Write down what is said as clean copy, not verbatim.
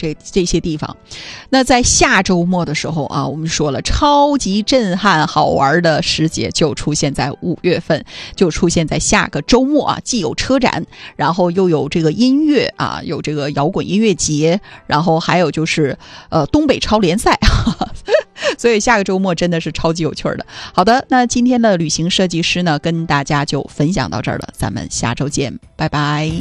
这些地方。那在下周末的时候啊，我们说了超级震撼好玩的时节就出现在5月份，就出现在下个周末啊，既有车展，然后又有这个音乐啊，有这个摇滚音乐节，然后还有就是东北超联赛所以下个周末真的是超级有趣的。好的，那今天的旅行设计师呢跟大家就分享到这儿了，咱们下周见，拜拜。